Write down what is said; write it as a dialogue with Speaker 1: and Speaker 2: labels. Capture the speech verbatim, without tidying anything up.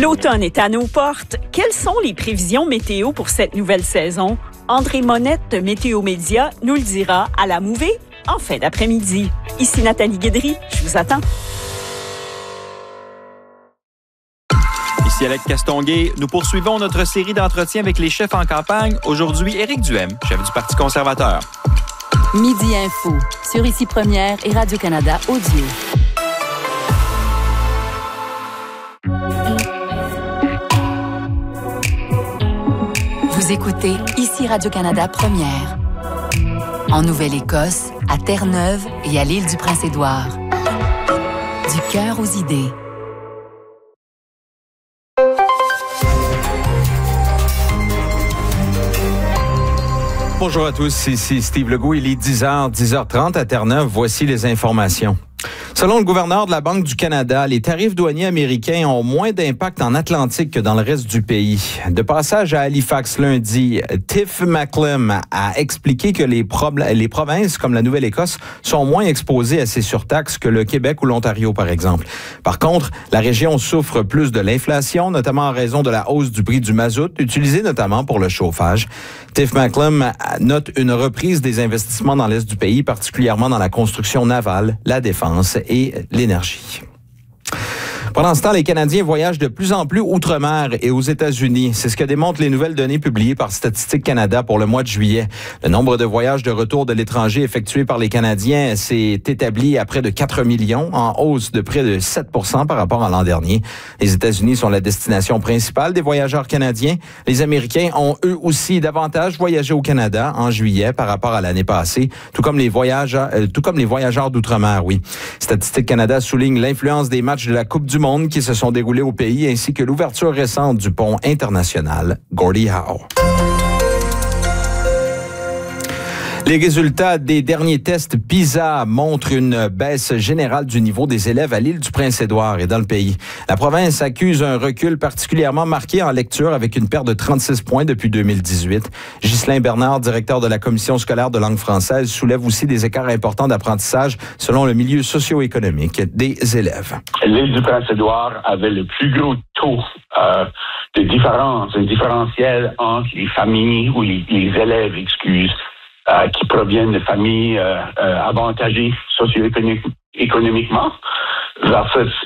Speaker 1: L'automne est à nos portes. Quelles sont les prévisions météo pour cette nouvelle saison? André Monette de Météo Média nous le dira à la Mouvée en fin d'après-midi. Ici Nathalie Guédry, je vous attends.
Speaker 2: Ici Alex Castonguay. Nous poursuivons notre série d'entretiens avec les chefs en campagne. Aujourd'hui, Éric Duhem, chef du Parti conservateur.
Speaker 3: Midi Info, sur Ici Première et Radio-Canada Audio. Vous écoutez Ici Radio-Canada Première. En Nouvelle-Écosse, à Terre-Neuve et à l'île du Prince-Édouard. Du cœur aux idées.
Speaker 4: Bonjour à tous, ici Steve Legault. Il est dix heures, dix heures trente à Terre-Neuve. Voici les informations. Selon le gouverneur de la Banque du Canada, les tarifs douaniers américains ont moins d'impact en Atlantique que dans le reste du pays. De passage à Halifax lundi, Tiff Macklem a expliqué que les, problè- les provinces comme la Nouvelle-Écosse sont moins exposées à ces surtaxes que le Québec ou l'Ontario, par exemple. Par contre, la région souffre plus de l'inflation, notamment en raison de la hausse du prix du mazout, utilisé notamment pour le chauffage. Tiff Macklem note une reprise des investissements dans l'est du pays, particulièrement dans la construction navale, la défense et l'énergie. Pendant ce temps, les Canadiens voyagent de plus en plus outre-mer et aux États-Unis. C'est ce que démontrent les nouvelles données publiées par Statistique Canada pour le mois de juillet. Le nombre de voyages de retour de l'étranger effectués par les Canadiens s'est établi à près de quatre millions, en hausse de près de sept pour cent par rapport à l'an dernier. Les États-Unis sont la destination principale des voyageurs canadiens. Les Américains ont eux aussi davantage voyagé au Canada en juillet par rapport à l'année passée, tout comme les voyageurs, euh, tout comme les voyageurs d'outre-mer, oui. Statistique Canada souligne l'influence des matchs de la Coupe du Monde qui se sont déroulés au pays, ainsi que l'ouverture récente du pont international Gordie Howe. Les résultats des derniers tests PISA montrent une baisse générale du niveau des élèves à l'île du Prince-Édouard et dans le pays. La province accuse un recul particulièrement marqué en lecture avec une perte de trente-six points depuis deux mille dix-huit. Ghislain Bernard, directeur de la Commission scolaire de langue française, soulève aussi des écarts importants d'apprentissage selon le milieu socio-économique des élèves.
Speaker 5: L'île du Prince-Édouard avait le plus gros taux euh, de différence, un différentiel entre les familles ou les, les élèves, excuse, Euh, qui proviennent de familles euh, euh, avantagées socio-économiquement versus